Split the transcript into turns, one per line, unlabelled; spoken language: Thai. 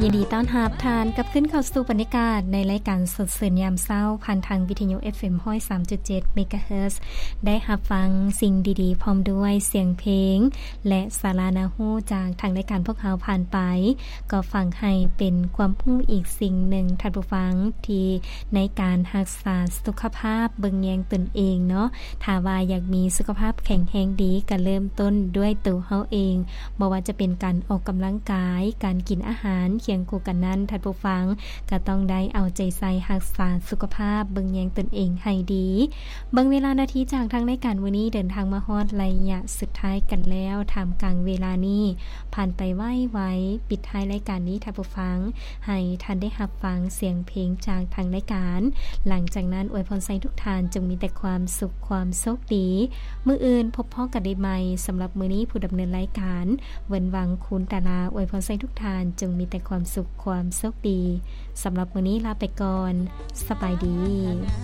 ยินดีต้อนรับทานกับขึ้นเข้าสู่บรรยากาศในรายการสดสื่อยามเช้าผ่านทางวิทยุ FM 103.7 MHz ได้รับฟังสิ่งดีๆพร้อมด้วยเสียงเพลงและสาระน่ารู้จากทางรายการพวกเราผ่านไปก็ฟังให้เป็นความรู้อีกสิ่งหนึ่งท่านผู้ฟังที่ในการรักษาสุขภาพเบิ่งแยงตนเองเนาะถ้าว่าอยากมีสุขภาพแข็งแรงดีก็เริ่มต้นด้วยตัวเฮาเองบ่ว่าจะเป็นการออกกำลังกายการกินอาหารเคียงคู่กันนั้นท่านผู้ฟังก็ต้องได้เอาใจใส่รักษาสุขภาพเบิ่งแยงตนเองให้ดีเบิ่งเวลานาทีจากทางรายการวันนี้เดินทางมาฮอดระยะสุดท้ายกันแล้วท่ามกลางเวลานี้ผ่านไปไวๆปิดท้ายรายการนี้ท่านผู้ฟังให้ท่านได้รับฟังเสียงเพลงจากทางรายการหลังจากนั้นอวยพรใส่ทุกท่านจงมีแต่ความสุขความโชคดีมื้ออื่นพบพ้อกันได้ใหม่สำหรับมื้อนี้ผู้ดำเนินรายการเวินวังคุณตาลาอวยพรใส่ทุกท่านจงมีแต่ความสุขความโชคดีสำหรับมื้อนี้ลาไปก่อนสบายดี